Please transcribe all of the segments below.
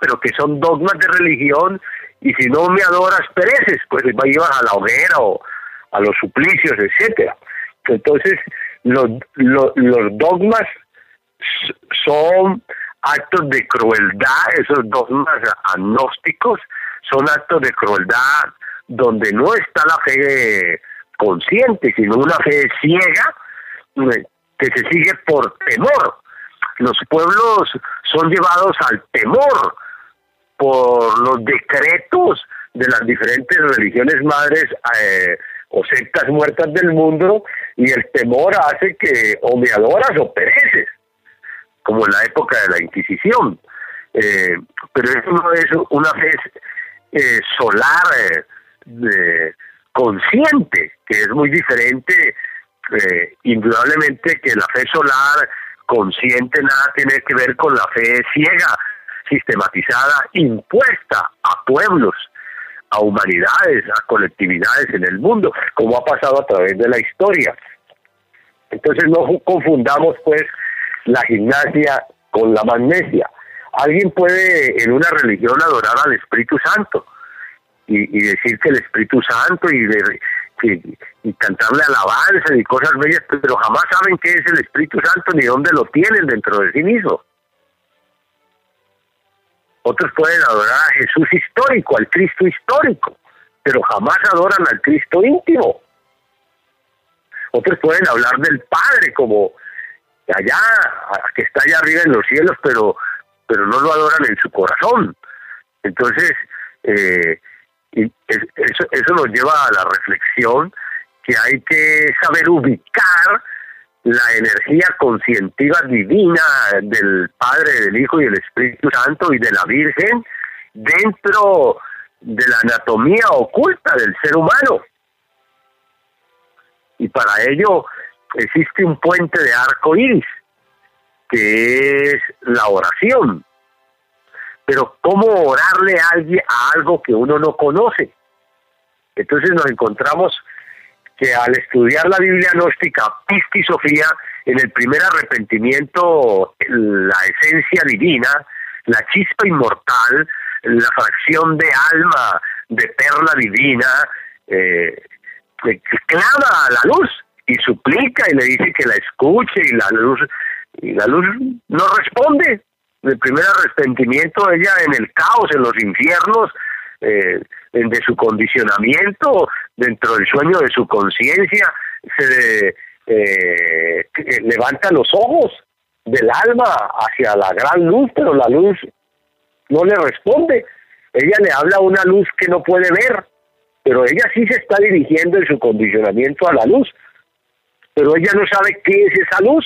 pero que son dogmas de religión, y si no me adoras pereces, pues ibas a la hoguera o a los suplicios, etcétera. Entonces, los dogmas son actos de crueldad, esos dogmas agnósticos son actos de crueldad donde no está la fe consciente, sino una fe ciega que se sigue por temor. Los pueblos son llevados al temor por los decretos de las diferentes religiones madres o sectas muertas del mundo, y el temor hace que o me adoras o pereces, como en la época de la Inquisición. Pero eso no es una fe solar consciente, que es muy diferente. Indudablemente que la fe solar consciente nada tiene que ver con la fe ciega, sistematizada, impuesta a pueblos, a humanidades, a colectividades en el mundo, como ha pasado a través de la historia. Entonces no confundamos pues la gimnasia con la magnesia. Alguien puede en una religión adorar al Espíritu Santo y decir que el Espíritu Santo y cantarle alabanzas y cosas bellas, pero jamás saben qué es el Espíritu Santo ni dónde lo tienen dentro de sí mismo. Otros pueden adorar a Jesús histórico, al Cristo histórico, pero jamás adoran al Cristo íntimo. Otros pueden hablar del Padre como allá, que está allá arriba en los cielos, pero no lo adoran en su corazón. Entonces, eso nos lleva a la reflexión que hay que saber ubicar la energía conscientiva divina del Padre, del Hijo y del Espíritu Santo y de la Virgen dentro de la anatomía oculta del ser humano. Y para ello existe un puente de arco iris, que es la oración. Pero ¿cómo orarle a algo que uno no conoce? Entonces nos encontramos que al estudiar la Biblia gnóstica, Pistis Sofía, en el primer arrepentimiento, la esencia divina, la chispa inmortal, la fracción de alma de perla divina, clama a la luz y suplica y le dice que la escuche, y la luz no responde. El primer arrepentimiento, ella en el caos, en los infiernos, de su condicionamiento, dentro del sueño de su conciencia, se levanta los ojos del alma hacia la gran luz, pero la luz no le responde. Ella le habla a una luz que no puede ver, pero ella sí se está dirigiendo en su condicionamiento a la luz, pero ella no sabe qué es esa luz,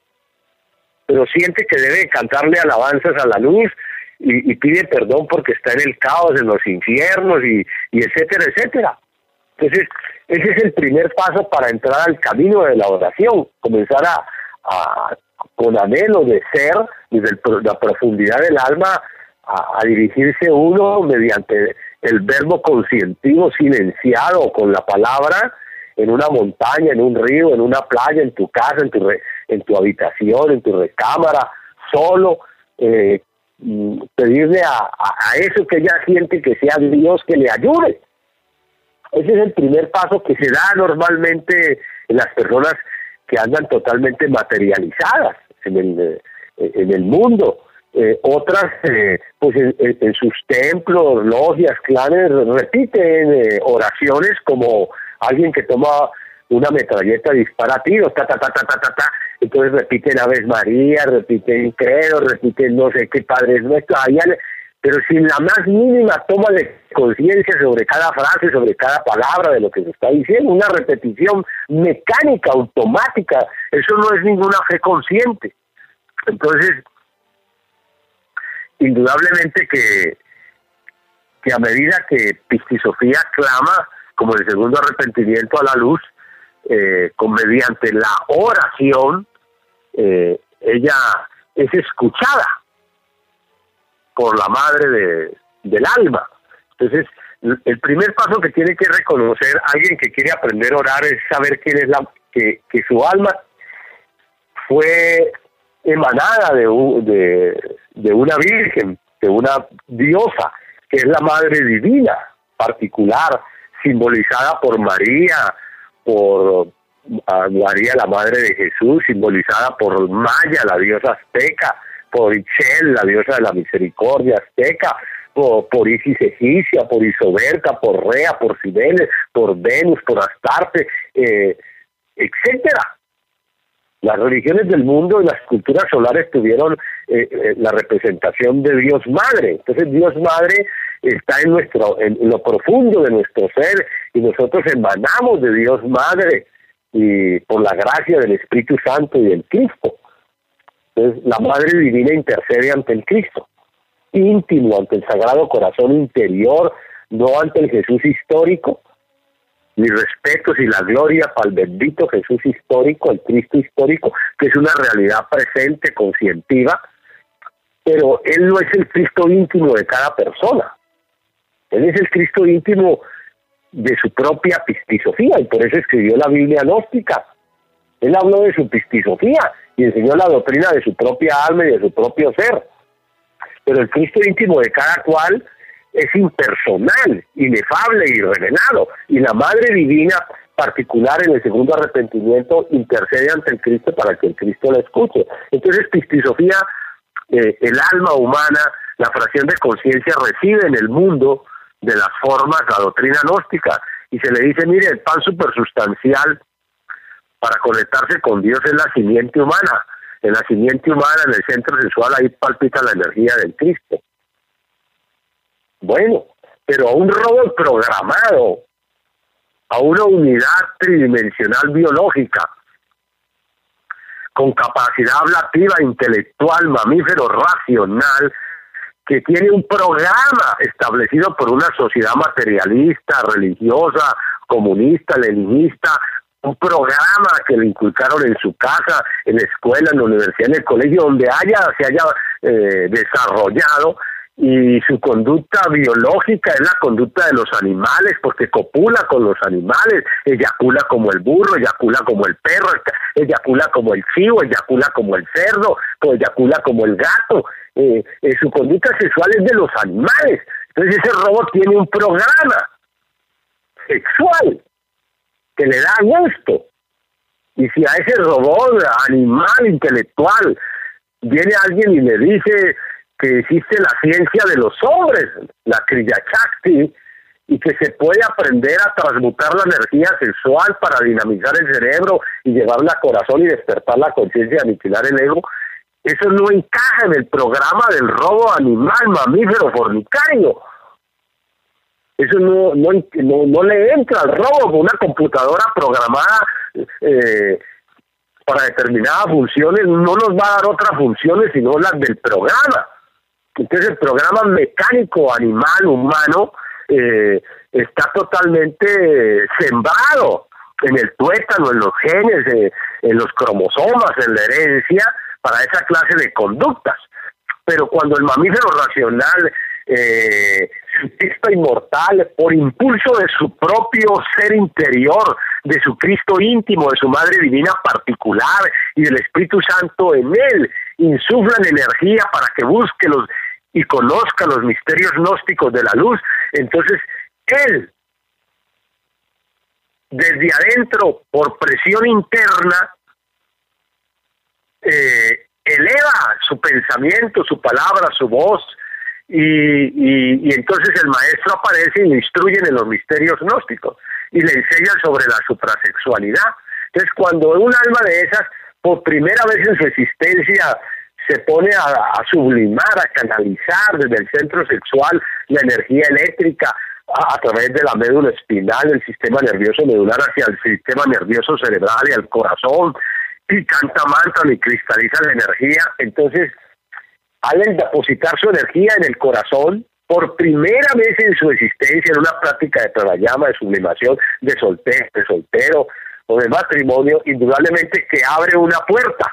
pero siente que debe cantarle alabanzas a la luz y pide perdón porque está en el caos, en los infiernos y etcétera, etcétera. Entonces, ese es el primer paso para entrar al camino de la oración, comenzar a con anhelo de ser, desde la profundidad del alma, a dirigirse uno mediante el verbo conscientivo silenciado con la palabra, en una montaña, en un río, en una playa, en tu casa, en tu habitación, en tu recámara, solo, pedirle a eso que ella siente que sea Dios que le ayude. Ese es el primer paso que se da normalmente en las personas que andan totalmente materializadas en el mundo. Otras, pues en sus templos, logias, clanes, repiten oraciones como alguien que toma una metralleta y dispara tiros, ta, ta, ta, ta, ta, ta, ta. Entonces repiten Aves María, repiten credo, repiten no sé qué Padre Nuestro, pero sin la más mínima toma de conciencia sobre cada frase, sobre cada palabra de lo que se está diciendo, una repetición mecánica, automática. Eso no es ninguna fe consciente. Entonces, indudablemente que a medida que Pistis Sofía clama, como el segundo arrepentimiento a la luz, mediante la oración, ella es escuchada por la madre del alma. Entonces, el primer paso que tiene que reconocer alguien que quiere aprender a orar es saber quién es que su alma fue emanada de una virgen, de una diosa, que es la Madre Divina, particular, simbolizada por María, por María, la Madre de Jesús, simbolizada por Maya, la diosa azteca, por Ixchel, la diosa de la misericordia azteca, por Isis egipcia, por Isoberta, por Rea, por Cibeles, por Venus, por Astarte, etcétera. Las religiones del mundo y las culturas solares tuvieron la representación de Dios Madre. Entonces Dios Madre está en lo profundo de nuestro ser, y nosotros emanamos de Dios Madre y por la gracia del Espíritu Santo y del Cristo. Entonces la Madre Divina intercede ante el Cristo íntimo, ante el Sagrado Corazón interior, no ante el Jesús histórico. Mis respetos y la gloria para el bendito Jesús histórico, el Cristo histórico, que es una realidad presente, conscientiva, pero Él no es el Cristo íntimo de cada persona. Él es el Cristo íntimo de su propia pistisofía, y por eso escribió la Biblia gnóstica. Él habló de su pistisofía y enseñó la doctrina de su propia alma y de su propio ser. Pero el Cristo íntimo de cada cual es impersonal, inefable y revelado, y la Madre Divina particular en el segundo arrepentimiento intercede ante el Cristo para que el Cristo la escuche. Entonces pistisofía, el alma humana, la fracción de conciencia recibe en el mundo de las formas la doctrina gnóstica, y se le dice, mire, el pan supersustancial para conectarse con Dios es la simiente humana. En la simiente humana, en el centro sexual, ahí palpita la energía del Cristo. Bueno, pero a un robot programado, a una unidad tridimensional biológica, con capacidad ablativa, intelectual, mamífero, racional, que tiene un programa establecido por una sociedad materialista, religiosa, comunista, leninista, un programa que le inculcaron en su casa, en la escuela, en la universidad, en el colegio, donde se haya desarrollado, y su conducta biológica es la conducta de los animales, porque copula con los animales, eyacula como el burro, eyacula como el perro, eyacula como el chivo, eyacula como el cerdo, eyacula como el gato. Su conducta sexual es de los animales. Entonces ese robot tiene un programa sexual que le da gusto. Y si a ese robot animal intelectual viene alguien y le dice que existe la ciencia de los hombres, la Kriya Shakti, y que se puede aprender a transmutar la energía sexual para dinamizar el cerebro y llevarla al corazón y despertar la conciencia y aniquilar el ego, eso no encaja en el programa del robo animal, mamífero, fornicario. Eso no le entra al robo. Una computadora programada para determinadas funciones no nos va a dar otras funciones sino las del programa. Entonces el programa mecánico, animal, humano, está totalmente sembrado en el tuétano, en los genes, en los cromosomas, en la herencia, para esa clase de conductas. Pero cuando el mamífero racional, inmortal, por impulso de su propio ser interior, de su Cristo íntimo, de su Madre Divina particular y del Espíritu Santo en él, insuflan energía para que busque y conozca los misterios gnósticos de la luz, entonces él, desde adentro, por presión interna, eleva su pensamiento, su palabra, su voz, y entonces el maestro aparece y le instruyen en los misterios gnósticos y le enseñan sobre la suprasexualidad. Entonces cuando un alma de esas por primera vez en su existencia se pone a sublimar, a canalizar desde el centro sexual la energía eléctrica a través de la médula espinal, del sistema nervioso medular hacia el sistema nervioso cerebral y al corazón, y canta mantra y cristaliza la energía, entonces al depositar su energía en el corazón, por primera vez en su existencia, en una práctica de pranayama, de sublimación, de soltero o de matrimonio, indudablemente que abre una puerta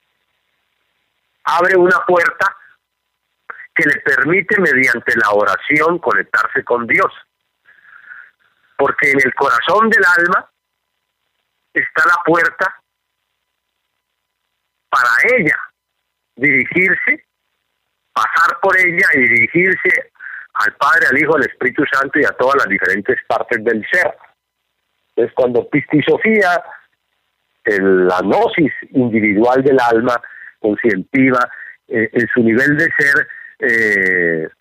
que le permite mediante la oración conectarse con Dios. Porque en el corazón del alma está la puerta para ella dirigirse pasar por ella y dirigirse al Padre, al Hijo, al Espíritu Santo y a todas las diferentes partes del ser. Entonces, cuando Pistisofía, la gnosis individual del alma conscientiva, en su nivel de ser,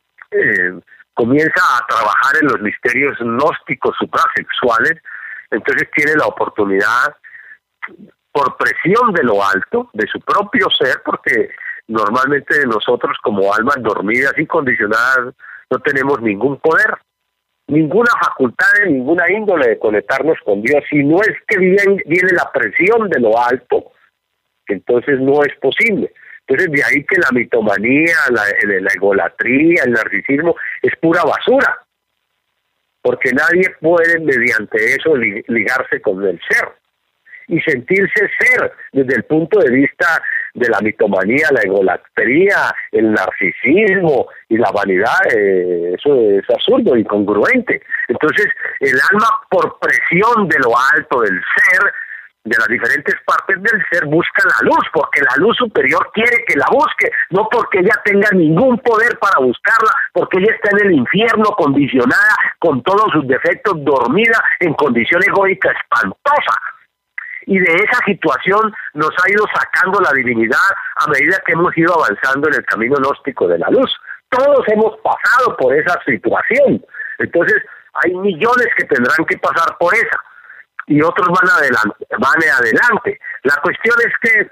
comienza a trabajar en los misterios gnósticos suprasexuales, entonces tiene la oportunidad, por presión de lo alto, de su propio ser, porque normalmente nosotros como almas dormidas y condicionadas no tenemos ningún poder, ninguna facultad de ninguna índole de conectarnos con Dios, si no es que viene la presión de lo alto, que entonces no es posible. Entonces de ahí que la mitomanía, la egolatría, el narcisismo es pura basura, porque nadie puede mediante eso ligarse con el ser y sentirse ser desde el punto de vista de la mitomanía, la egolatría, el narcisismo y la vanidad. Eso es absurdo, incongruente. Entonces el alma, por presión de lo alto del ser, de las diferentes partes del ser, busca la luz, porque la luz superior quiere que la busque, no porque ella tenga ningún poder para buscarla, porque ella está en el infierno, condicionada, con todos sus defectos, dormida, en condición egoica espantosa. Y de esa situación nos ha ido sacando la divinidad a medida que hemos ido avanzando en el camino gnóstico de la luz. Todos hemos pasado por esa situación. Entonces, hay millones que tendrán que pasar por esa. Y otros van adelante. La cuestión es que,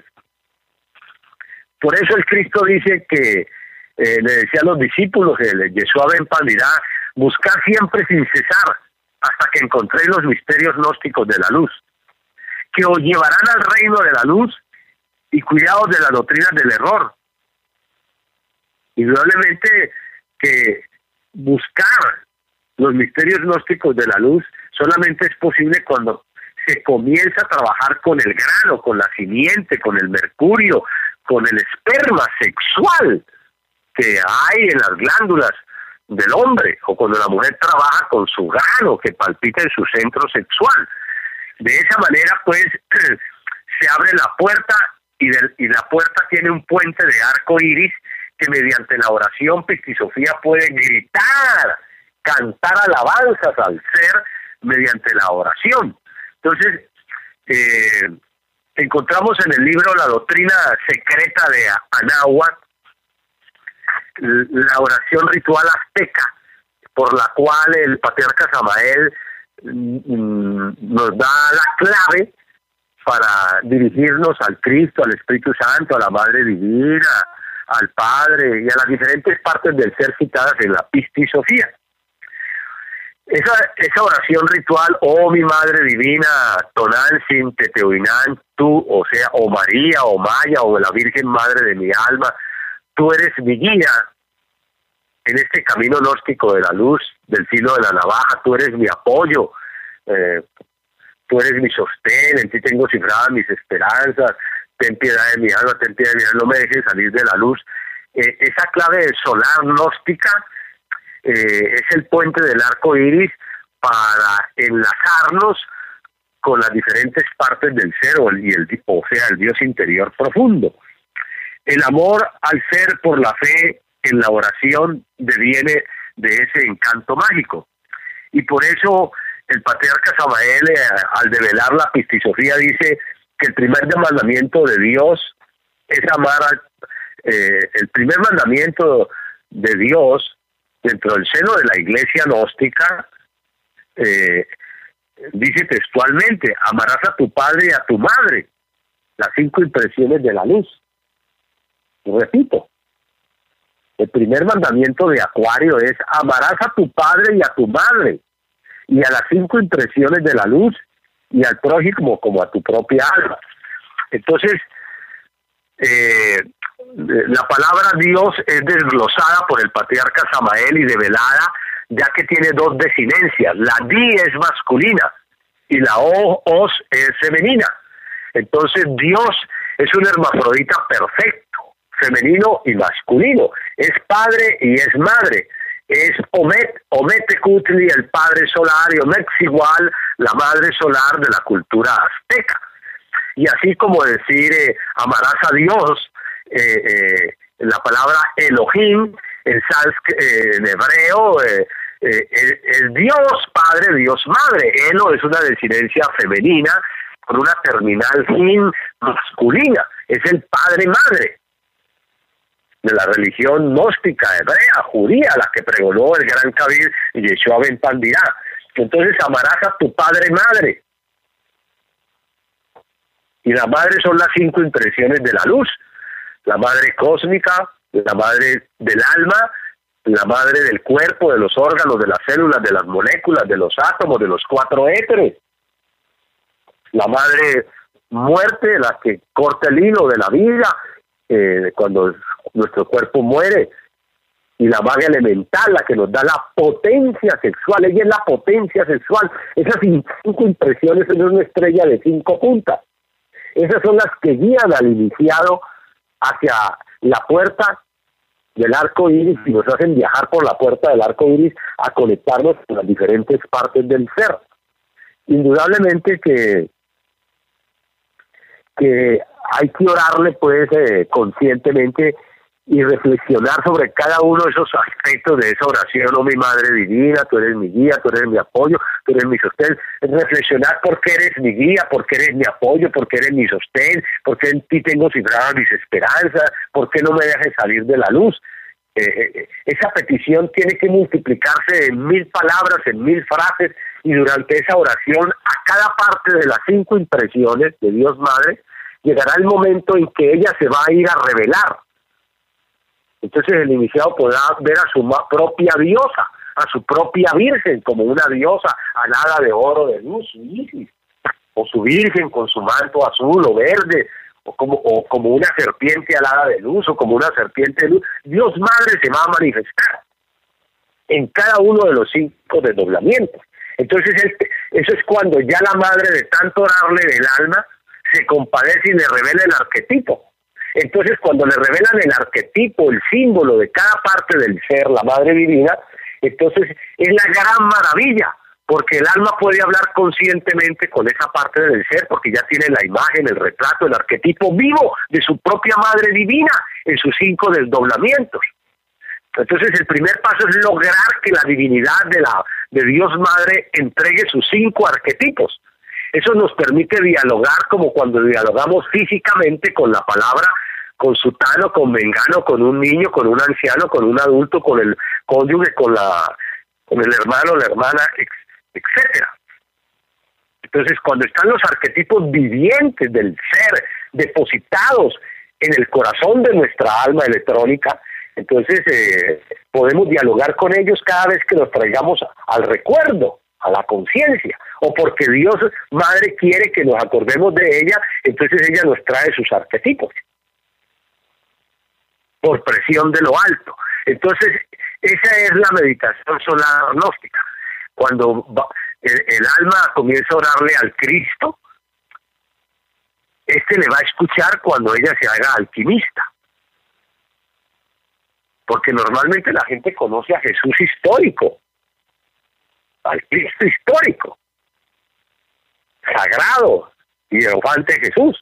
por eso el Cristo dice que, le decía a los discípulos, Yeshua ben Pandirá, buscar siempre sin cesar, hasta que encontréis los misterios gnósticos de la luz, que os llevarán al reino de la luz, y cuidaos de las doctrinas del error. Indudablemente que buscar los misterios gnósticos de la luz solamente es posible cuando se comienza a trabajar con el grano, con la simiente, con el mercurio, con el esperma sexual que hay en las glándulas del hombre, o cuando la mujer trabaja con su grano que palpita en su centro sexual. De esa manera, pues, se abre la puerta y la puerta tiene un puente de arco iris que mediante la oración Pistisofía puede gritar, cantar alabanzas al ser mediante la oración. Entonces, encontramos en el libro La Doctrina Secreta de Anáhuac, la oración ritual azteca, por la cual el patriarca Samael nos da la clave para dirigirnos al Cristo, al Espíritu Santo, a la Madre Divina, al Padre y a las diferentes partes del ser citadas en la Pistisofía. Esa oración ritual, oh mi Madre Divina, Tonantzin, Tetehuinán, tú, o sea, o María, o Maya, o la Virgen Madre de mi alma, tú eres mi guía en este camino gnóstico de la luz, del filo de la navaja, tú eres mi apoyo, tú eres mi sostén, en ti tengo cifradas mis esperanzas, ten piedad de mi alma, ten piedad de mi alma, no me dejes salir de la luz. Esa clave solar gnóstica es el puente del arco iris para enlazarnos con las diferentes partes del ser, o sea, el Dios interior profundo. El amor al ser por la fe en la oración deviene de ese encanto mágico. Y por eso el patriarca Samael, al develar la Pistisofía, dice que el primer mandamiento de Dios es amar el primer mandamiento de Dios dentro del seno de la iglesia gnóstica, dice textualmente, amarás a tu padre y a tu madre, las 5 impresiones de la luz. Repito, el primer mandamiento de Acuario es amarás a tu padre y a tu madre, y a las 5 impresiones de la luz, y al prójimo como a tu propia alma. Entonces, la palabra Dios es desglosada por el patriarca Samael y develada, ya que tiene 2 desinencias. La di es masculina y la os es femenina. Entonces Dios es un hermafrodita perfecto, femenino y masculino. Es padre y es madre. Es Ometecutli, el padre solar, y Ometzigual, la madre solar de la cultura azteca. Y así como decir amarás a Dios, la palabra Elohim, en hebreo, es Dios Padre, Dios Madre. Elo es una desinencia femenina con una terminal hin masculina. Es el Padre Madre de la religión gnóstica hebrea, judía, la que pregonó el gran Kabir Yeshua Ben Pandirá. Entonces amarás a tu Padre Madre. Y la madre son las 5 impresiones de la luz: la madre cósmica, la madre del alma, la madre del cuerpo, de los órganos, de las células, de las moléculas, de los átomos, de los 4 éteres, la madre muerte, la que corta el hilo de la vida cuando nuestro cuerpo muere, y la madre elemental, la que nos da la potencia sexual. Ella es la potencia sexual. Esas 5 impresiones son una estrella de 5 puntas. Esas son las que guían al iniciado hacia la puerta del arco iris y nos hacen viajar por la puerta del arco iris a conectarnos con las diferentes partes del ser. Indudablemente que hay que orarle pues conscientemente y reflexionar sobre cada uno de esos aspectos de esa oración. Oh mi Madre Divina, tú eres mi guía, tú eres mi apoyo, tú eres mi sostén. Reflexionar por qué eres mi guía, por qué eres mi apoyo, por qué eres mi sostén, por qué en ti tengo cifradas mis esperanzas, por qué no me dejes salir de la luz. Esa petición tiene que multiplicarse en 1000 palabras, en 1000 frases, y durante esa oración a cada parte de las 5 impresiones de Dios Madre llegará el momento en que ella se va a ir a revelar. Entonces el iniciado podrá ver a su propia diosa, a su propia virgen, como una diosa alada de oro de luz, su Isis, o su virgen con su manto azul o verde, o como una serpiente alada de luz, o como una serpiente de luz. Dios Madre se va a manifestar en cada uno de los 5 desdoblamientos. Entonces eso es cuando ya la madre, de tanto orarle del alma, se compadece y le revela el arquetipo. Entonces cuando le revelan el arquetipo, el símbolo de cada parte del ser, la Madre Divina, entonces es la gran maravilla, porque el alma puede hablar conscientemente con esa parte del ser, porque ya tiene la imagen, el retrato, el arquetipo vivo de su propia Madre Divina en sus 5 desdoblamientos. Entonces el primer paso es lograr que la divinidad de Dios Madre entregue sus 5 arquetipos. Eso nos permite dialogar como cuando dialogamos físicamente con la palabra, con sutano, con mengano, con un niño, con un anciano, con un adulto, con el cónyuge, con el hermano, la hermana, etcétera. Entonces, cuando están los arquetipos vivientes del ser depositados en el corazón de nuestra alma electrónica, entonces podemos dialogar con ellos cada vez que nos traigamos al recuerdo, a la conciencia, o porque Dios Madre quiere que nos acordemos de ella, entonces ella nos trae sus arquetipos por presión de lo alto. Entonces esa es la meditación solar gnóstica. Cuando el alma comienza a orarle al Cristo, le va a escuchar cuando ella se haga alquimista, porque normalmente la gente conoce a Jesús histórico, al Cristo histórico, sagrado y triunfante Jesús.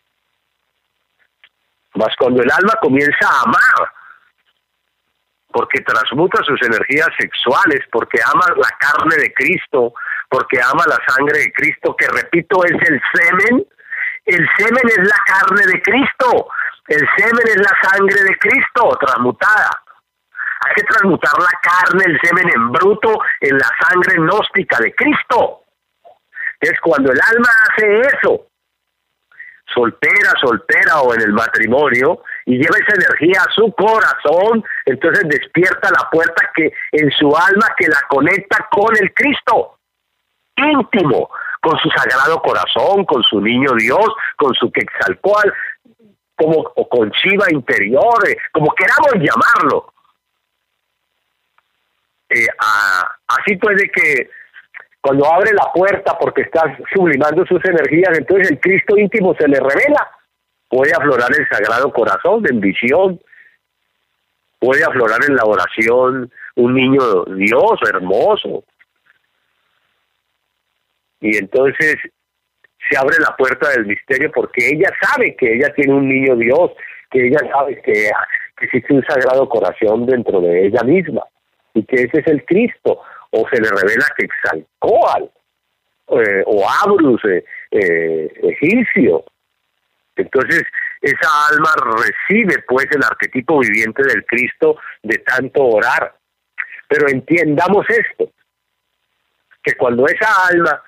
Mas cuando el alma comienza a amar, porque transmuta sus energías sexuales, porque ama la carne de Cristo, porque ama la sangre de Cristo, que repito es el semen es la carne de Cristo, el semen es la sangre de Cristo transmutada. Hay que transmutar la carne, el semen en bruto, en la sangre gnóstica de Cristo. Es cuando el alma hace eso, soltera o en el matrimonio, y lleva esa energía a su corazón, entonces despierta la puerta que en su alma que la conecta con el Cristo íntimo, con su sagrado corazón, con su niño Dios, con su Quetzalcóatl, o con Shiva interior, como queramos llamarlo. Así puede que cuando abre la puerta porque está sublimando sus energías, entonces el Cristo íntimo se le revela. Puede aflorar el sagrado corazón en visión, puede aflorar en la oración un niño Dios hermoso, y entonces se abre la puerta del misterio porque ella sabe que ella tiene un niño Dios, que ella sabe que que existe un sagrado corazón dentro de ella misma y que ese es el Cristo, o se le revela que Quetzalcóatl o Abrus egipcio. Entonces esa alma recibe pues el arquetipo viviente del Cristo de tanto orar. Pero entendamos esto, que cuando esa alma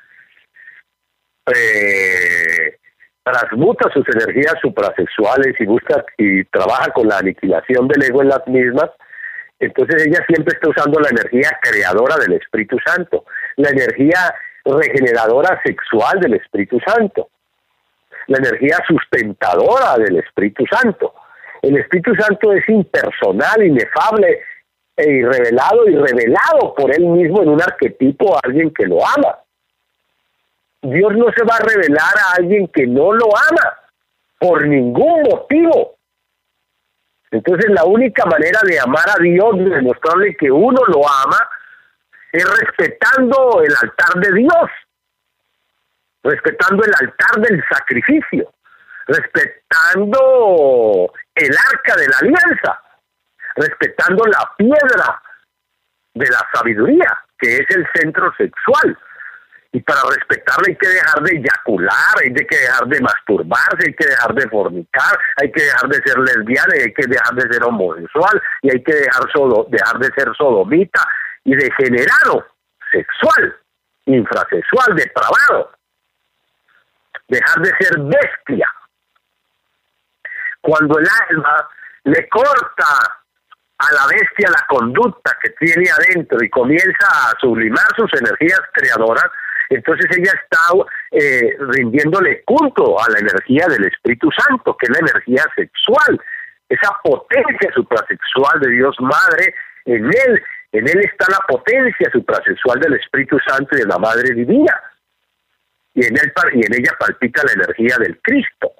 transmuta sus energías suprasexuales y busca y trabaja con la aniquilación del ego en las mismas, entonces ella siempre está usando la energía creadora del Espíritu Santo, la energía regeneradora sexual del Espíritu Santo, la energía sustentadora del Espíritu Santo. El Espíritu Santo es impersonal, inefable y revelado por él mismo en un arquetipo a alguien que lo ama. Dios no se va a revelar a alguien que no lo ama, por ningún motivo. Entonces la única manera de amar a Dios, de demostrarle que uno lo ama, es respetando el altar de Dios, respetando el altar del sacrificio, respetando el arca de la alianza, respetando la piedra de la sabiduría, que es el centro sexual. Y para respetarla hay que dejar de eyacular, hay que dejar de masturbarse, hay que dejar de fornicar, hay que dejar de ser lesbiana, hay que dejar de ser homosexual, y hay que dejar de ser sodomita y degenerado, sexual, infrasexual, depravado. Dejar de ser bestia. Cuando el alma le corta a la bestia la conducta que tiene adentro y comienza a sublimar sus energías creadoras, entonces ella está rindiéndole culto a la energía del Espíritu Santo, que es la energía sexual, esa potencia suprasexual de Dios Madre. En él está la potencia suprasexual del Espíritu Santo y de la Madre Divina, y en ella palpita la energía del Cristo,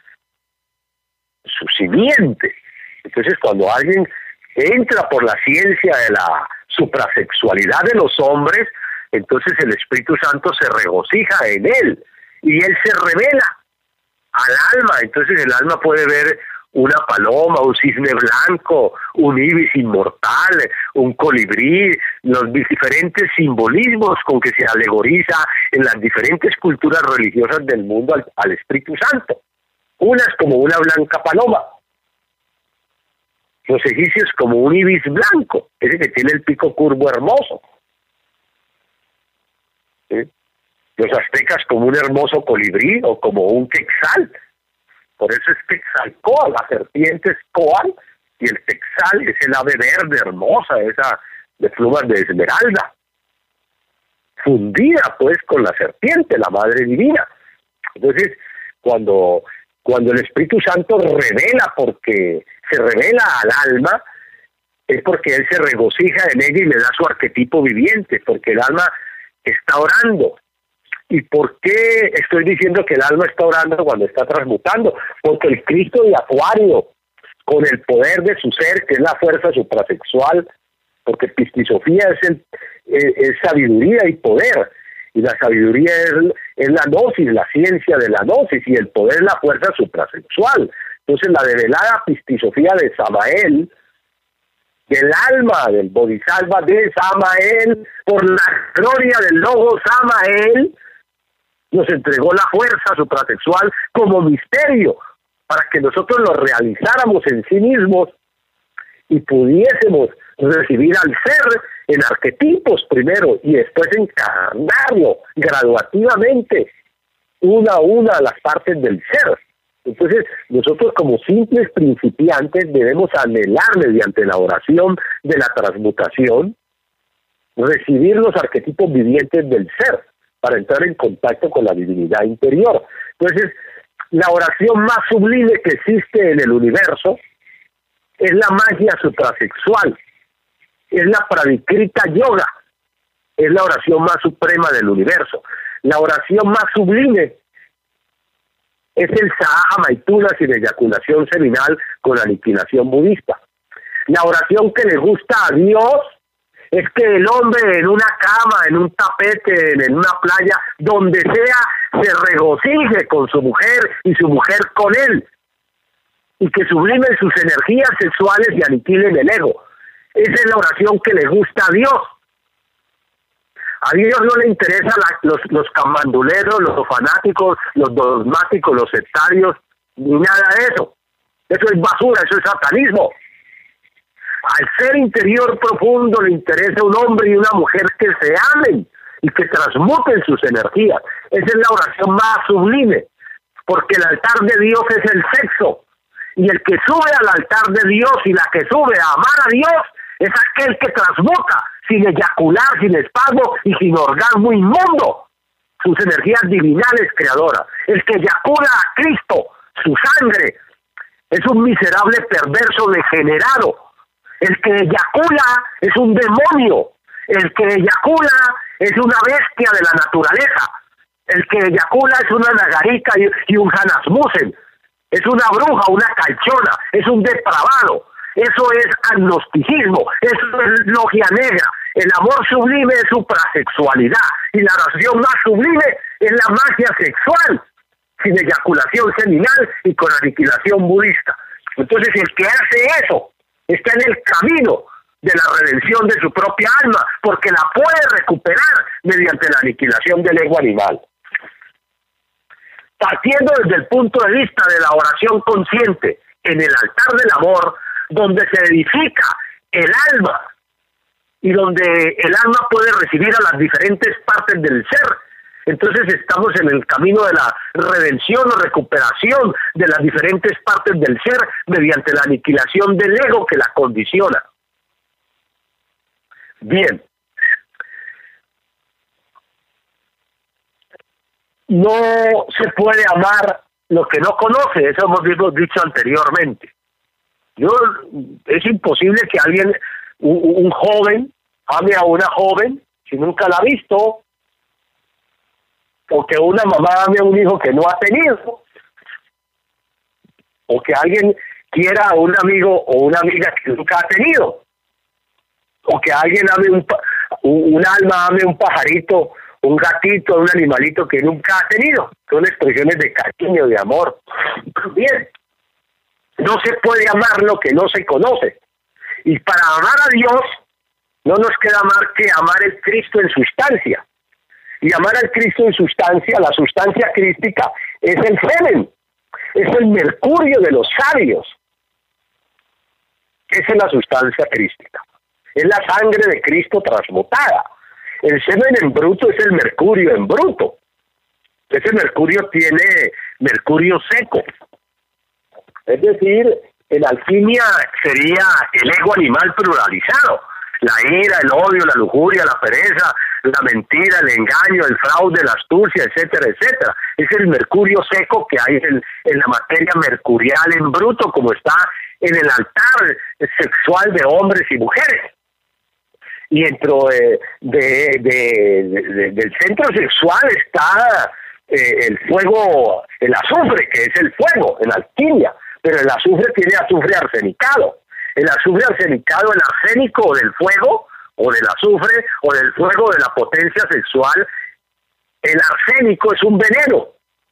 su simiente. Entonces cuando alguien entra por la ciencia de la suprasexualidad de los hombres, entonces el Espíritu Santo se regocija en él y él se revela al alma. Entonces el alma puede ver una paloma, un cisne blanco, un ibis inmortal, un colibrí, los diferentes simbolismos con que se alegoriza en las diferentes culturas religiosas del mundo al Espíritu Santo. Unas como una blanca paloma, los egipcios como un ibis blanco, ese que tiene el pico curvo hermoso. ¿Sí? Los aztecas como un hermoso colibrí o como un quetzal. Por eso es Quetzalcóatl, la serpiente es Coal y el quetzal es el ave verde hermosa, esa de plumas de esmeralda, fundida pues con la serpiente, la Madre Divina. Entonces, cuando el Espíritu Santo revela, porque se revela al alma, es porque él se regocija en ella y le da su arquetipo viviente, porque el alma está orando. ¿Y por qué estoy diciendo que el alma está orando cuando está transmutando? Porque el Cristo de Acuario, con el poder de su ser, que es la fuerza suprasexual, porque pistisofía es sabiduría y poder, y la sabiduría es la gnosis, la ciencia de la gnosis, y el poder es la fuerza suprasexual. Entonces la develada pistisofía de Samael, del alma del Bodhisattva de Samael, por la gloria del logo Samael, nos entregó la fuerza suprasexual como misterio, para que nosotros lo realizáramos en sí mismos y pudiésemos recibir al ser en arquetipos primero y después encarnarlo graduativamente, una a una, las partes del ser. Entonces, nosotros como simples principiantes debemos anhelar mediante la oración de la transmutación, recibir los arquetipos vivientes del ser para entrar en contacto con la divinidad interior. Entonces, la oración más sublime que existe en el universo es la magia suprasexual, es la Pradikrita Yoga, es la oración más suprema del universo. La oración más sublime es el Sahaja Maituna sin eyaculación seminal con aniquilación budista. La oración que le gusta a Dios es que el hombre en una cama, en un tapete, en una playa, donde sea, se regocije con su mujer y su mujer con él. y que sublimen sus energías sexuales y aniquilen el ego. Esa es la oración que le gusta a Dios. A Dios no le interesan los camanduleros, los fanáticos, los dogmáticos, los sectarios, ni nada de eso. Eso es basura, eso es satanismo. Al ser interior profundo le interesa un hombre y una mujer que se amen y que transmuten sus energías. Esa es la oración más sublime, porque el altar de Dios es el sexo, y el que sube al altar de Dios y la que sube a amar a Dios es aquel que transmuta, sin eyacular, sin espasmo y sin orgasmo inmundo, sus energías divinales creadoras. El que eyacula a Cristo, su sangre, es un miserable perverso degenerado. El que eyacula es un demonio. El que eyacula es una bestia de la naturaleza. El que eyacula es una nagarika y un janasmusen. Es una bruja, una calchona, es un depravado. Eso es agnosticismo, eso es logia negra. El amor sublime es suprasexualidad y la oración más sublime es la magia sexual, sin eyaculación seminal y con aniquilación budista. Entonces el que hace eso está en el camino de la redención de su propia alma, porque la puede recuperar mediante la aniquilación del ego animal. Partiendo desde el punto de vista de la oración consciente en el altar del amor, donde se edifica el alma y donde el alma puede recibir a las diferentes partes del ser, entonces estamos en el camino de la redención o recuperación de las diferentes partes del ser mediante la aniquilación del ego que la condiciona. Bien. No se puede amar lo que no conoce, eso hemos dicho anteriormente. Es imposible que alguien, un joven, ame a una joven si nunca la ha visto, o que una mamá ame a un hijo que no ha tenido, o que alguien quiera a un amigo o una amiga que nunca ha tenido, o que alguien ame un alma ame un pajarito, un gatito, un animalito que nunca ha tenido. Son expresiones de cariño, de amor. Bien, no se puede amar lo que no se conoce. Y para amar a Dios, no nos queda más que amar el Cristo en sustancia. Y amar al Cristo en sustancia, la sustancia crística, es el semen, es el mercurio de los sabios. Esa es la sustancia crística. Es la sangre de Cristo transmutada. El semen en bruto es el mercurio en bruto. Ese mercurio tiene mercurio seco. Es decir, en alquimia sería el ego animal pluralizado. La ira, el odio, la lujuria, la pereza, la mentira, el engaño, el fraude, la astucia, etcétera, etcétera. Es el mercurio seco que hay en la materia mercurial en bruto, como está en el altar sexual de hombres y mujeres. Y dentro del centro sexual está el fuego, el azufre, que es el fuego, en alquimia, pero el azufre tiene azufre arsenicado. El azufre arsenicado, el arsénico del fuego, o del azufre, o del fuego de la potencia sexual, el arsénico es un veneno.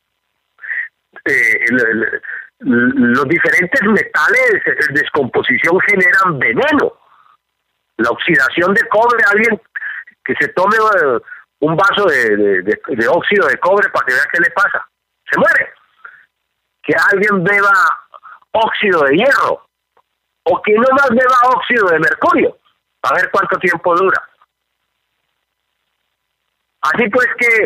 Los diferentes metales en descomposición generan veneno. La oxidación de cobre, alguien que se tome un vaso de óxido de cobre para que vea qué le pasa, se muere. Que alguien beba óxido de hierro, o que no más beba óxido de mercurio, a ver cuánto tiempo dura. Así pues que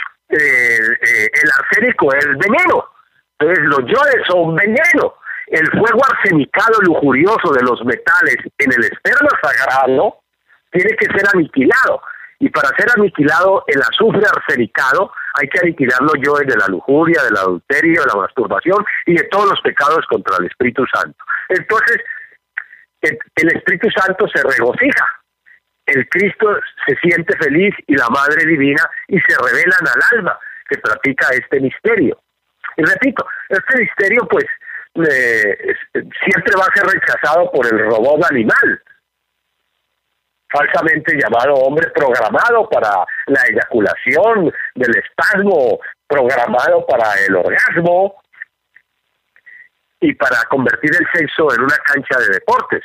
el arsénico es veneno, entonces los yodes son veneno. El fuego arsenicado lujurioso de los metales en el esperma sagrado tiene que ser aniquilado. Y para ser aniquilado el azufre arsenicado hay que aniquilar los yoes de la lujuria, del adulterio, de la masturbación y de todos los pecados contra el Espíritu Santo. Entonces, el Espíritu Santo se regocija. El Cristo se siente feliz y la Madre Divina y se revelan al alma que practica este misterio. Y repito, este misterio pues siempre va a ser rechazado por el robot animal, falsamente llamado hombre, programado para la eyaculación, del espasmo, programado para el orgasmo. y para convertir el sexo en una cancha de deportes,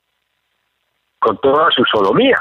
con toda su sodomía.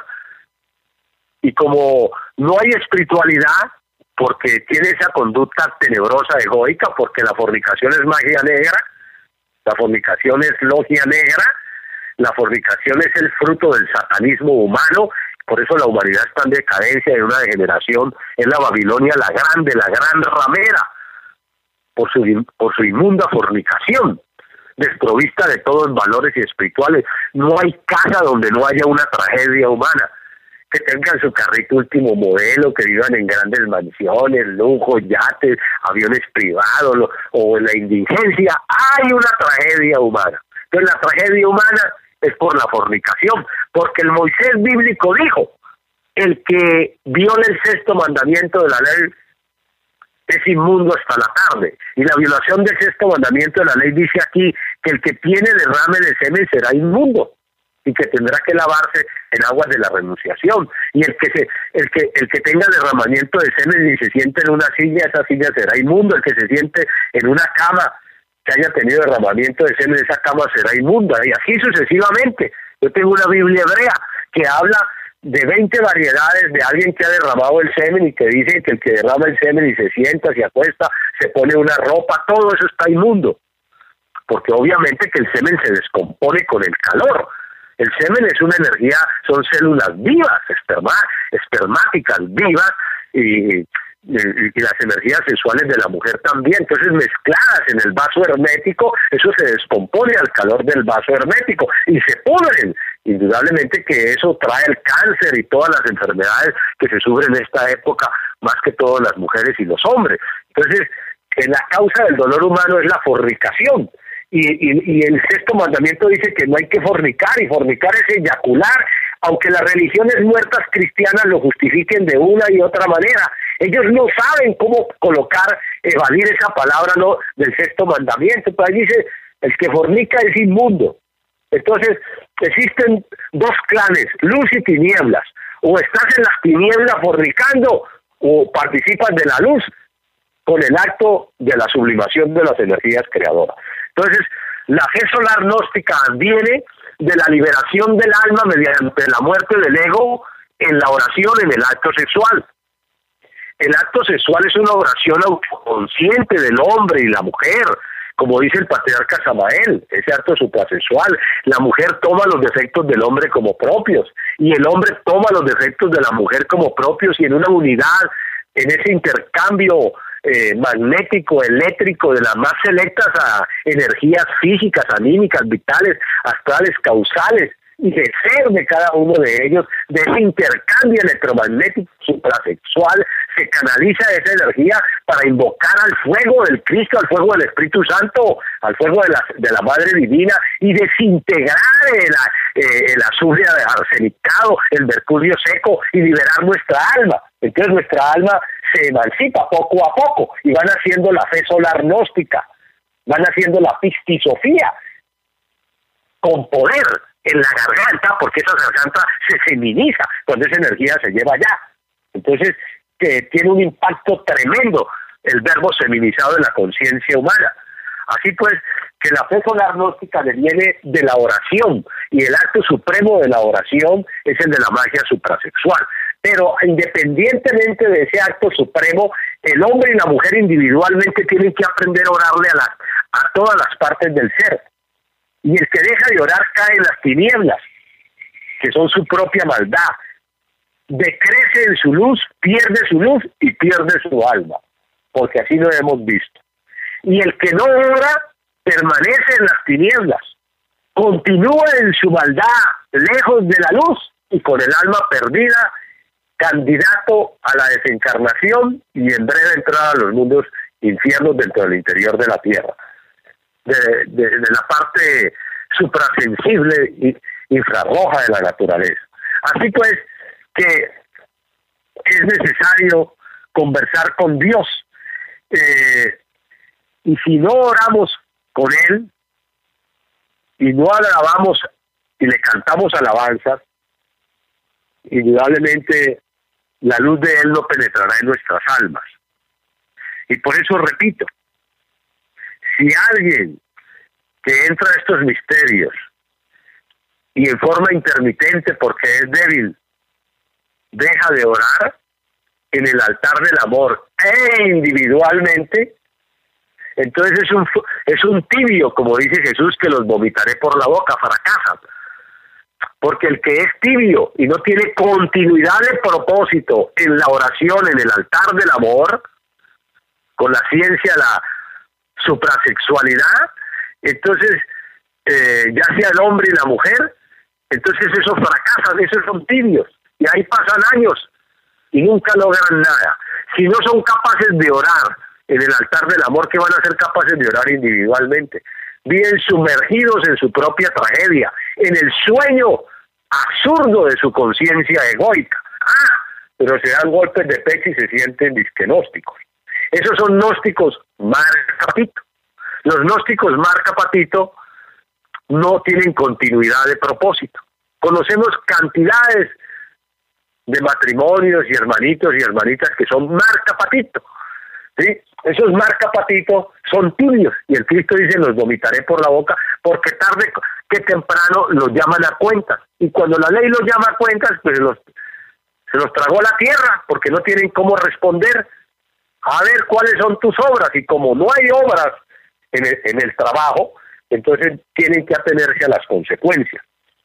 Y como no hay espiritualidad, porque tiene esa conducta tenebrosa, egoica, porque la fornicación es magia negra, la fornicación es logia negra, la fornicación es el fruto del satanismo humano, por eso la humanidad está en decadencia, en una degeneración, es la Babilonia la grande, la gran ramera, por su inmunda fornicación, desprovista de todos los valores espirituales. No hay casa donde no haya una tragedia humana, que tengan su carrito último modelo, que vivan en grandes mansiones, lujos, yates, aviones privados, o en la indigencia. Hay una tragedia humana. Entonces la tragedia humana es por la fornicación, porque el Moisés bíblico dijo, el que viola el sexto mandamiento de la ley es inmundo hasta la tarde. Y la violación del sexto mandamiento de la ley dice aquí que el que tiene derrame de semen será inmundo y que tendrá que lavarse en aguas de la renunciación. Y el que tenga derramamiento de semen y se siente en una silla, esa silla será inmundo. El que se siente en una cama que haya tenido derramamiento de semen, esa cama será inmunda. Y así sucesivamente. Yo tengo una Biblia hebrea que habla de 20 variedades de alguien que ha derramado el semen y que dice que el que derrama el semen y se sienta, se acuesta, se pone una ropa, todo eso está inmundo. Porque obviamente que el semen se descompone con el calor. El semen es una energía, son células vivas, espermáticas vivas, y las energías sexuales de la mujer también. Entonces, mezcladas en el vaso hermético, eso se descompone al calor del vaso hermético y se pudren. Indudablemente que eso trae el cáncer y todas las enfermedades que se sufren en esta época, más que todas las mujeres y los hombres. Entonces, la causa del dolor humano es la fornicación. Y el sexto mandamiento dice que no hay que fornicar, y fornicar es eyacular, aunque las religiones muertas cristianas lo justifiquen de una y otra manera. Ellos no saben cómo evadir esa palabra no del sexto mandamiento. Pero ahí dice, el que fornica es inmundo. Entonces, existen dos clanes, luz y tinieblas. O estás en las tinieblas fornicando, o participas de la luz con el acto de la sublimación de las energías creadoras. Entonces, la fe solar gnóstica viene de la liberación del alma mediante la muerte del ego en la oración, en el acto sexual. El acto sexual es una oración autoconsciente del hombre y la mujer, como dice el patriarca Samael, ese acto suprasexual. La mujer toma los defectos del hombre como propios, y el hombre toma los defectos de la mujer como propios, y en una unidad, en ese intercambio magnético, eléctrico, de las más selectas a energías físicas, anímicas, vitales, astrales, causales, y de ser de cada uno de ellos, de ese intercambio electromagnético suprasexual, se canaliza esa energía para invocar al fuego del Cristo, al fuego del Espíritu Santo, al fuego de la Madre Divina, y desintegrar el azufre arsenicado, el mercurio seco, y liberar nuestra alma. Entonces nuestra alma se emancipa poco a poco, y van haciendo la fe solar gnóstica, van haciendo la pistisofía, con poder en la garganta, porque esa garganta se feminiza cuando esa energía se lleva allá. Entonces, que tiene un impacto tremendo el verbo feminizado en la conciencia humana. Así pues, que la fe solar gnóstica viene de la oración, y el acto supremo de la oración es el de la magia suprasexual. Pero independientemente de ese acto supremo, el hombre y la mujer individualmente tienen que aprender a orarle a todas las partes del ser. Y el que deja de orar cae en las tinieblas, que son su propia maldad. Decrece en su luz, pierde su luz y pierde su alma, porque así lo hemos visto. Y el que no ora permanece en las tinieblas, continúa en su maldad, lejos de la luz y con el alma perdida, candidato a la desencarnación y en breve entrada a los mundos infiernos dentro del interior de la tierra, de la parte suprasensible y infrarroja de la naturaleza. Así pues, que es necesario conversar con Dios, y si no oramos con Él y no alabamos y le cantamos alabanzas, indudablemente la luz de Él no penetrará en nuestras almas. Y por eso repito, si alguien que entra a estos misterios y en forma intermitente porque es débil, deja de orar en el altar del amor individualmente, entonces es un tibio, como dice Jesús, que los vomitaré por la boca, fracasa. Porque el que es tibio y no tiene continuidad de propósito en la oración, en el altar del amor, con la ciencia, la suprasexualidad, entonces, ya sea el hombre y la mujer, entonces esos fracasan, esos son tibios, y ahí pasan años y nunca logran nada. Si no son capaces de orar en el altar del amor, ¿qué van a ser capaces de orar individualmente? Viven sumergidos en su propia tragedia, en el sueño absurdo de su conciencia egoica. Pero se dan golpes de pecho y se sienten disquenósticos. Esos son gnósticos marca patito. Los gnósticos marca patito no tienen continuidad de propósito. Conocemos cantidades de matrimonios y hermanitos y hermanitas que son marca patito, ¿sí? Esos marca patito son tibios, y el Cristo dice: los vomitaré por la boca, porque tarde que temprano los llaman a cuentas, y cuando la ley los llama a cuentas, pues se los tragó la tierra, porque no tienen cómo responder. A ver cuáles son tus obras, y como no hay obras en el trabajo, entonces tienen que atenerse a las consecuencias.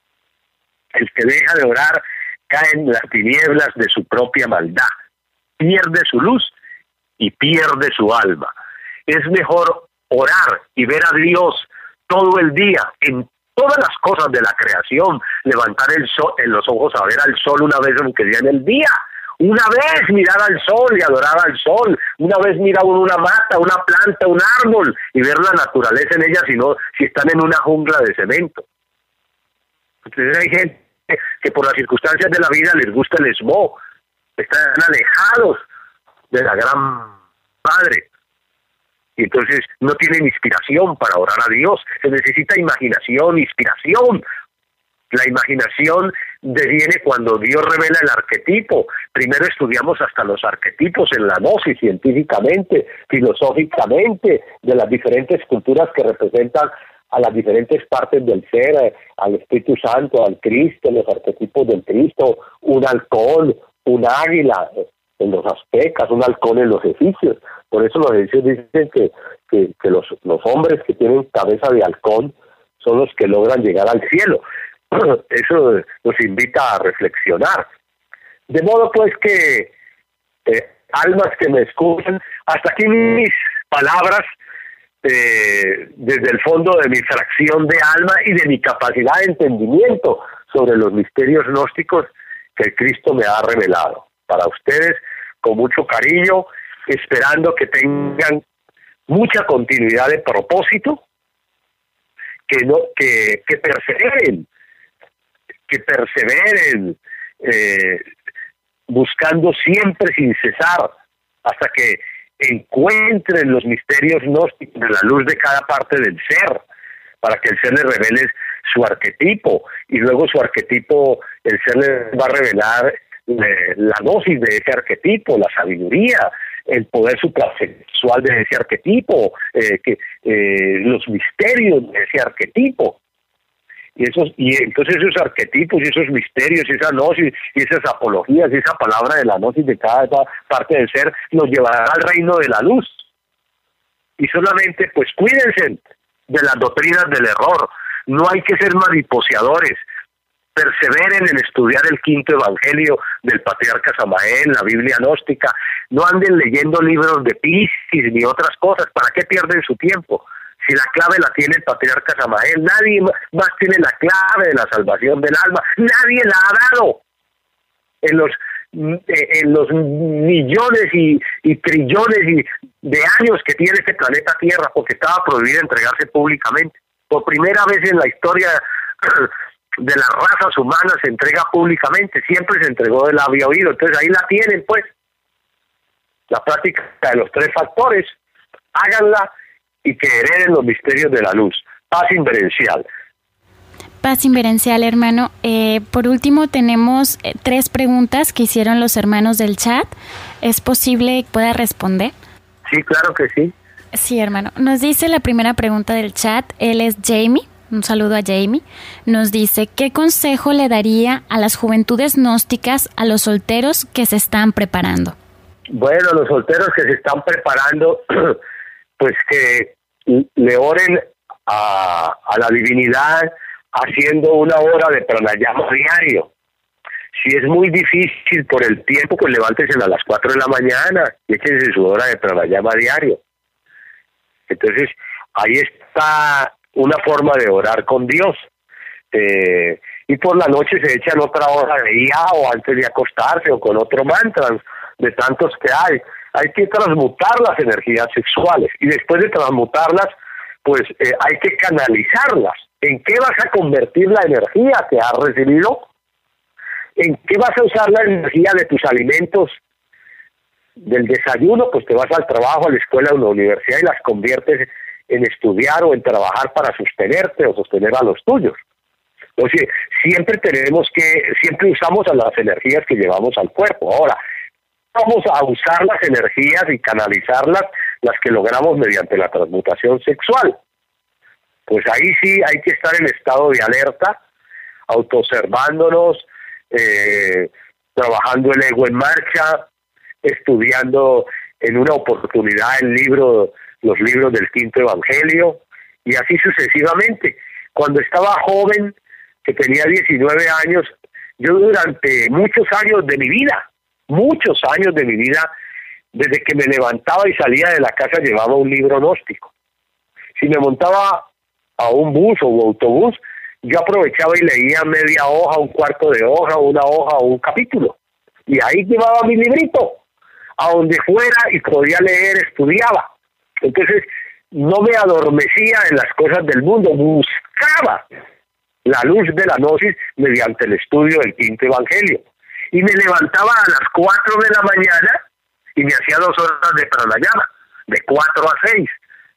El que deja de orar cae en las tinieblas de su propia maldad, pierde su luz y pierde su alma. Es mejor orar y ver a Dios todo el día en todas las cosas de la creación, levantar los ojos a ver al sol una vez aunque sea en el día, una vez mirar al sol y adorar al sol, una vez mirar una mata, una planta, un árbol y ver la naturaleza en ella, si están en una jungla de cemento. Entonces hay gente que por las circunstancias de la vida les gusta el smog, están alejados de la gran Padre, y entonces no tienen inspiración para orar a Dios. Se necesita imaginación, inspiración. La imaginación deviene cuando Dios revela el arquetipo. Primero estudiamos hasta los arquetipos en la gnosis, científicamente, filosóficamente, de las diferentes culturas que representan a las diferentes partes del ser, al Espíritu Santo, al Cristo, los arquetipos del Cristo, un halcón, un águila en los aztecas, un halcón en los egipcios. Por eso los egipcios dicen que los hombres que tienen cabeza de halcón son los que logran llegar al cielo. Eso nos invita a reflexionar. De modo pues que, almas que me escuchan, hasta aquí mis palabras, desde el fondo de mi fracción de alma y de mi capacidad de entendimiento sobre los misterios gnósticos que el Cristo me ha revelado. Para ustedes, con mucho cariño, esperando que tengan mucha continuidad de propósito, que perseveren, buscando siempre sin cesar hasta que encuentren los misterios gnósticos de la luz de cada parte del ser, para que el ser les revele su arquetipo, y luego su arquetipo, el ser les va a revelar la gnosis de ese arquetipo, la sabiduría, el poder suprasexual de ese arquetipo, los misterios de ese arquetipo. Y entonces esos arquetipos y esos misterios y esa gnosis y esas apologías y esa palabra de la gnosis de cada parte del ser nos llevará al reino de la luz. Y solamente pues cuídense de las doctrinas del error, no hay que ser mariposeadores, perseveren en estudiar el quinto evangelio del patriarca Samael, la Biblia gnóstica, no anden leyendo libros de Piscis ni otras cosas. ¿Para qué pierden su tiempo? Si la clave la tiene el patriarca Samael, nadie más tiene la clave de la salvación del alma, nadie la ha dado. En los millones y trillones de años que tiene este planeta Tierra, porque estaba prohibido entregarse públicamente. Por primera vez en la historia de las razas humanas se entrega públicamente, siempre se entregó de labio a oído. Entonces ahí la tienen, pues, la práctica de los tres factores, háganla y que hereden los misterios de la luz. Paz inverencial. Paz inverencial, hermano. Por último, tenemos 3 preguntas que hicieron los hermanos del chat. ¿Es posible que pueda responder? Sí, claro que sí. Sí, hermano. Nos dice la primera pregunta del chat, él es Jamie, un saludo a Jamie, nos dice, ¿qué consejo le daría a las juventudes gnósticas, a los solteros que se están preparando? Bueno, los solteros que se están preparando, pues que le oren a la divinidad haciendo una hora de pranayama diario. Si es muy difícil por el tiempo, pues levántese a las 4 de la mañana y échense su hora de pranayama diario. Entonces, ahí está una forma de orar con Dios. Y por la noche se echan otra hora de yao antes de acostarse o con otro mantra, de tantos que hay. Hay que transmutar las energías sexuales y después de transmutarlas, pues hay que canalizarlas. ¿En qué vas a convertir la energía que has recibido? ¿En qué vas a usar la energía de tus alimentos? Del desayuno, pues te vas al trabajo, a la escuela, a la universidad y las conviertes en estudiar o en trabajar para sostenerte o sostener a los tuyos. Entonces, siempre usamos a las energías que llevamos al cuerpo. Ahora, vamos a usar las energías y canalizarlas, las que logramos mediante la transmutación sexual. Pues ahí sí hay que estar en estado de alerta, autoobservándonos, trabajando el ego en marcha, estudiando en una oportunidad los libros del Quinto Evangelio, y así sucesivamente. Cuando estaba joven, que tenía 19 años, yo durante muchos años de mi vida, desde que me levantaba y salía de la casa, llevaba un libro gnóstico. Si me montaba a un bus o autobús, yo aprovechaba y leía media hoja, un cuarto de hoja, una hoja o un capítulo. Y ahí llevaba mi librito. A donde fuera y podía leer, estudiaba. Entonces, no me adormecía en las cosas del mundo, buscaba la luz de la gnosis mediante el estudio del Quinto Evangelio. Y me levantaba a las 4 de la mañana y me hacía 2 horas de pranayama, de 4 a 6.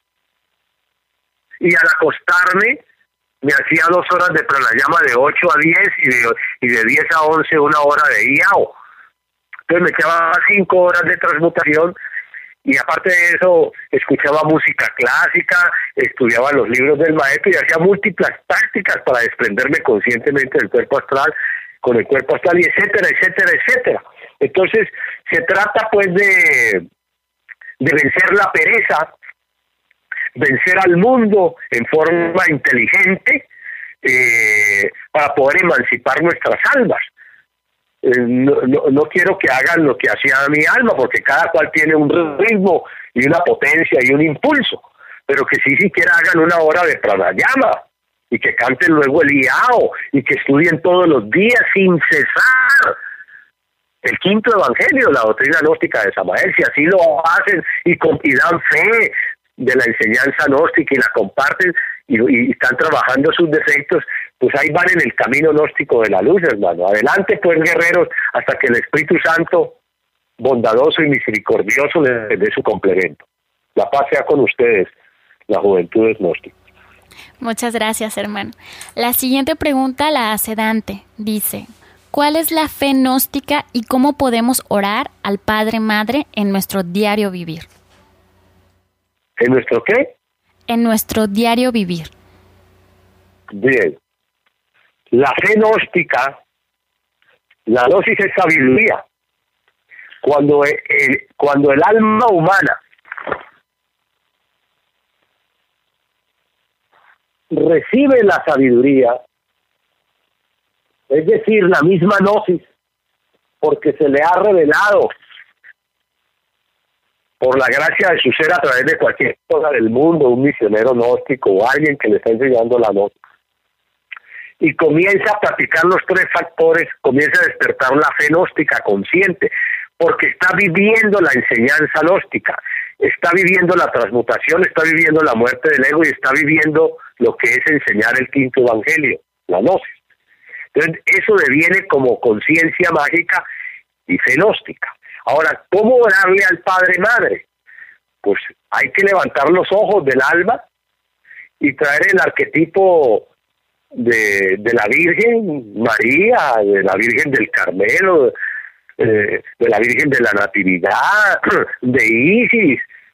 Y al acostarme, me hacía 2 horas de pranayama de 8 a 10 y de 10 a 11 una hora de yao. Entonces me quedaba 5 horas de transmutación y aparte de eso escuchaba música clásica, estudiaba los libros del maestro y hacía múltiples tácticas para desprenderme conscientemente del cuerpo astral, con el cuerpo astral y etcétera, etcétera, etcétera. Entonces se trata pues de vencer la pereza, vencer al mundo en forma inteligente para poder emancipar nuestras almas. No quiero que hagan lo que hacía mi alma, porque cada cual tiene un ritmo y una potencia y un impulso, pero que sí siquiera hagan una hora de pranayama y que canten luego el yao y que estudien todos los días sin cesar el Quinto Evangelio, la doctrina gnóstica de Samael. Si así lo hacen y dan fe de la enseñanza gnóstica y la comparten y están trabajando sus defectos, pues ahí van en el camino gnóstico de la luz, hermano. Adelante pues, guerreros, hasta que el Espíritu Santo, bondadoso y misericordioso, les dé su complemento. La paz sea con ustedes, la juventud gnóstica. Muchas gracias, hermano. La siguiente pregunta la hace Dante. Dice, ¿cuál es la fe gnóstica y cómo podemos orar al Padre Madre en nuestro diario vivir? ¿En nuestro qué? En nuestro diario vivir. Bien. La fe gnóstica, la gnosis es sabiduría. Cuando el alma humana recibe la sabiduría, es decir, la misma gnosis, porque se le ha revelado por la gracia de su ser a través de cualquier cosa del mundo, un misionero gnóstico o alguien que le está enseñando la gnosis, y comienza a practicar los 3 factores, comienza a despertar la fe gnóstica consciente, porque está viviendo la enseñanza gnóstica, está viviendo la transmutación, está viviendo la muerte del ego y está viviendo lo que es enseñar el Quinto Evangelio, la gnosis. Entonces, eso deviene como conciencia mágica y fe gnóstica. Ahora, ¿cómo orarle al Padre Madre? Pues hay que levantar los ojos del alma y traer el arquetipo de la Virgen María, de la Virgen del Carmelo, de la Virgen de la Natividad, de Isis,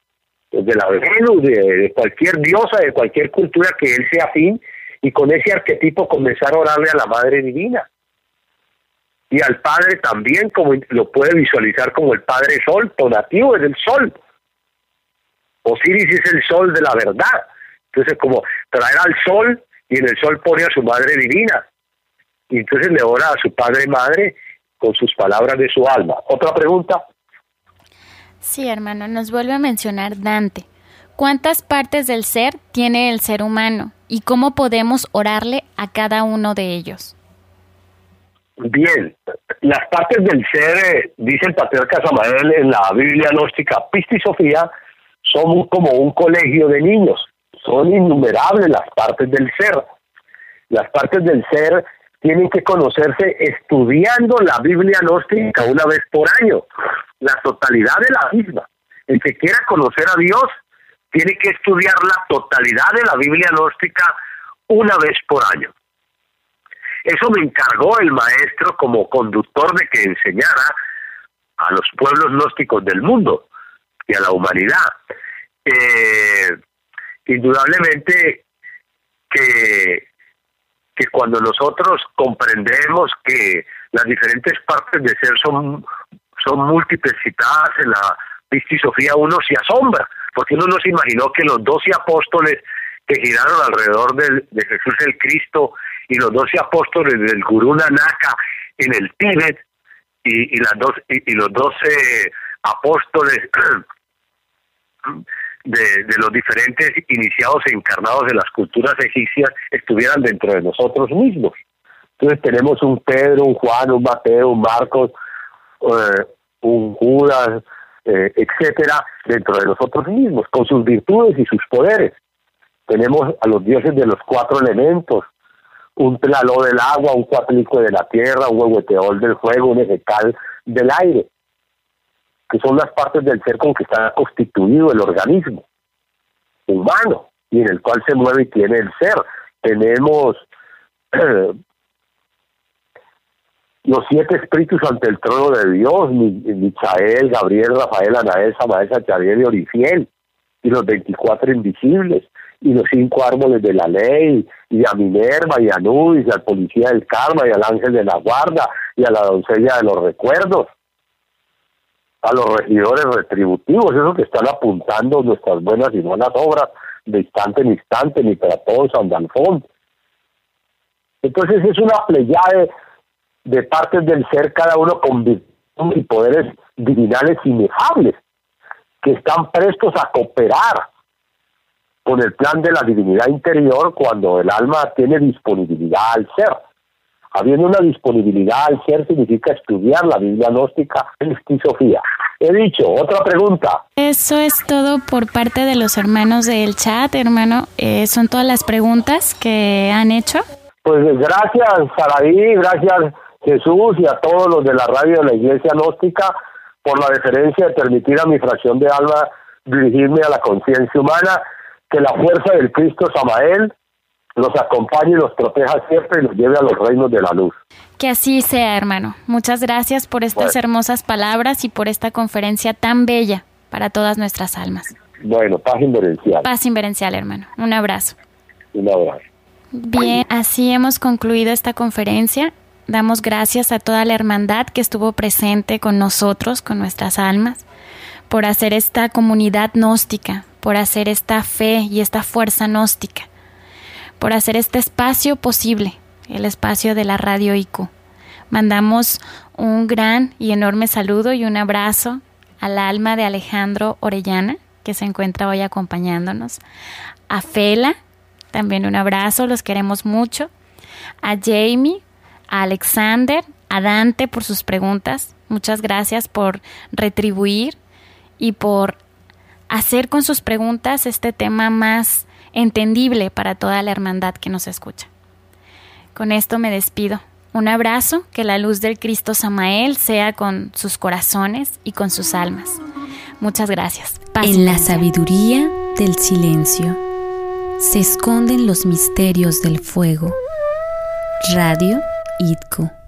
de la Venus, de cualquier diosa, de cualquier cultura que él sea afín, y con ese arquetipo comenzar a orarle a la Madre Divina. Y al Padre también, como lo puede visualizar como el Padre Sol, donativo es el Sol. Osiris es el Sol de la verdad. Entonces, como traer al Sol, y en el Sol pone a su Madre Divina. Y entonces le ora a su Padre y Madre con sus palabras de su alma. ¿Otra pregunta? Sí, hermano, nos vuelve a mencionar Dante. ¿Cuántas partes del ser tiene el ser humano? ¿Y cómo podemos orarle a cada uno de ellos? Bien, las partes del ser, dice el patriarca Samael en la Biblia gnóstica Pista y Sofía, son como un colegio de niños. Son innumerables las partes del ser. Las partes del ser tienen que conocerse estudiando la Biblia gnóstica una vez por año, la totalidad de la misma. El que quiera conocer a Dios tiene que estudiar la totalidad de la Biblia gnóstica una vez por año. Eso me encargó el maestro como conductor de que enseñara a los pueblos gnósticos del mundo y a la humanidad. Indudablemente que cuando nosotros comprendemos que las diferentes partes de ser son múltiples citadas en la Pista y Sofía, uno se asombra, porque uno no se imaginó que los 12 apóstoles que giraron alrededor de Jesús el Cristo y los 12 apóstoles del Gurú Nanaka en el Tíbet y los 12 apóstoles de los diferentes iniciados e encarnados de las culturas egipcias estuvieran dentro de nosotros mismos. Entonces tenemos un Pedro, un Juan, un Mateo, un Marcos, un Judas, etcétera, dentro de nosotros mismos, con sus virtudes y sus poderes. Tenemos a los dioses de los 4 elementos, un Tlaloc del agua, un Coatlicue de la tierra, un Huehueteotl del fuego, un Ezecal del aire, que son las partes del ser con que está constituido el organismo humano, y en el cual se mueve y tiene el ser. Tenemos los 7 espíritus ante el trono de Dios, Michael, Gabriel, Rafael, Anael, Samael, Sacharías y Orifiel, y los 24 invisibles, y los 5 árboles de la ley, y a Minerva, y a Anubis, y al policía del karma, y al ángel de la guarda, y a la doncella de los recuerdos, a los regidores retributivos, esos que están apuntando nuestras buenas y malas obras de instante en instante, ni para todos Sandalfón. Entonces es una pleyada de partes del ser, cada uno con virtudes y poderes divinales inefable, que están prestos a cooperar con el plan de la divinidad interior cuando el alma tiene disponibilidad al ser. Habiendo una disponibilidad al ser significa estudiar la Biblia gnóstica en Pista y Sofía. He dicho, otra pregunta. Eso es todo por parte de los hermanos del chat, hermano. ¿Son todas las preguntas que han hecho? Pues gracias, Saraí, gracias, Jesús, y a todos los de la radio de la Iglesia Gnóstica por la deferencia de permitir a mi fracción de alma dirigirme a la conciencia humana. Que la fuerza del Cristo Samael los acompañe y los proteja siempre y los lleve a los reinos de la luz. Que así sea, hermano. Muchas gracias por estas hermosas palabras y por esta conferencia tan bella para todas nuestras almas. Bueno, paz inverencial. Paz inverencial, hermano. Un abrazo. Un abrazo. Bien, así hemos concluido esta conferencia. Damos gracias a toda la hermandad que estuvo presente con nosotros, con nuestras almas, por hacer esta comunidad gnóstica, por hacer esta fe y esta fuerza gnóstica, por hacer este espacio posible, el espacio de la Radio IQ. Mandamos un gran y enorme saludo y un abrazo al alma de Alejandro Orellana, que se encuentra hoy acompañándonos, a Fela, también un abrazo, los queremos mucho, a Jamie, a Alexander, a Dante por sus preguntas. Muchas gracias por retribuir y por hacer con sus preguntas este tema más entendible para toda la hermandad que nos escucha. Con esto me despido. Un abrazo, que la luz del Cristo Samael sea con sus corazones y con sus almas. Muchas gracias. Paz. En la sabiduría del silencio se esconden los misterios del fuego. Radio IDCO.